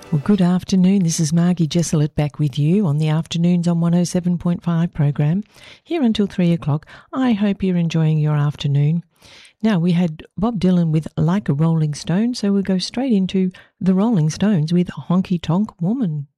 Well, good afternoon. This is Margie Jesselet back with you on the Afternoons on 107.5 program, here until 3 o'clock. I hope you're enjoying your afternoon. Now, we had Bob Dylan with Like a Rolling Stone, so we'll go straight into the Rolling Stones with Honky Tonk Woman.